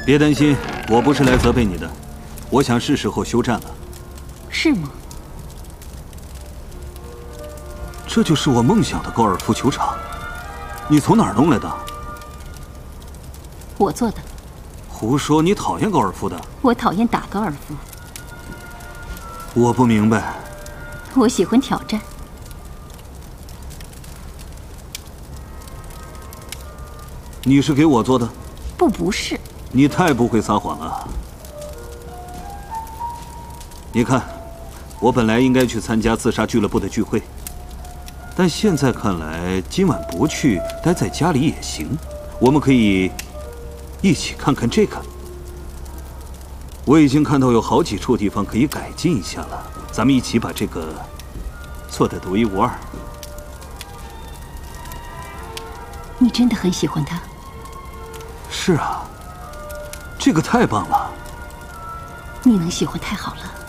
别担心，我不是来责备你的，我想是时候休战了。 是吗？ 这就是我梦想的高尔夫球场，你从哪儿弄来的？ 我做的。 胡说！你讨厌高尔夫的？ 我讨厌打高尔夫。 我不明白。 我喜欢挑战。 你是给我做的？ 不是。 你太不会撒谎了。你看，我本来应该去参加自杀俱乐部的聚会，但现在看来，今晚不去，待在家里也行。我们可以一起看看这个。我已经看到有好几处地方可以改进一下了，咱们一起把这个做得独一无二。 你真的很喜欢它？ 是啊，这个太棒了。 你能喜欢太好了。